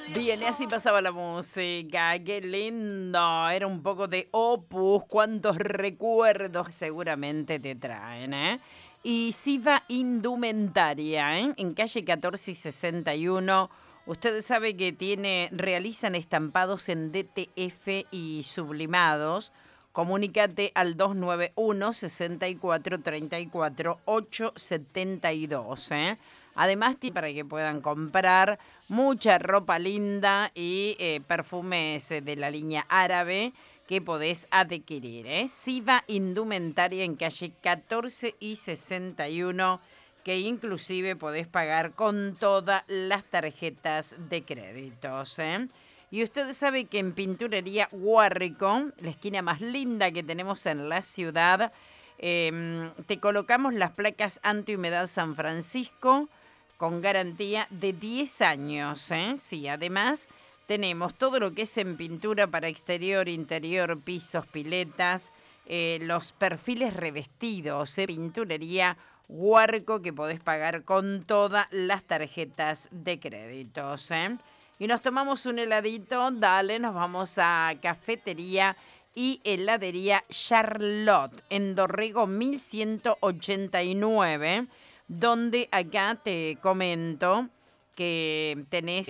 Bien, y así pasaba la música, qué lindo, era un poco de Opus, cuántos recuerdos seguramente te traen, ¿eh? Y Siva Indumentaria, ¿eh? En calle 14 y 61, ustedes saben que realizan estampados en DTF y sublimados. Comunícate al 291-6434-872, ¿eh? Además, para que puedan comprar mucha ropa linda y perfumes de la línea árabe que podés adquirir, ¿eh? Siva Indumentaria en calle 14 y 61, que inclusive podés pagar con todas las tarjetas de créditos, ¿eh? Y usted sabe que en Pinturería Huarrico, la esquina más linda que tenemos en la ciudad, te colocamos las placas antihumedad San Francisco con garantía de 10 años, ¿eh? Sí, además tenemos todo lo que es en pintura para exterior, interior, pisos, piletas, los perfiles revestidos, Pinturería Huarco, que podés pagar con todas las tarjetas de créditos, ¿eh? Y nos tomamos un heladito, dale, nos vamos a Cafetería y Heladería Charlotte, en Dorrego 1189, donde acá te comento que tenés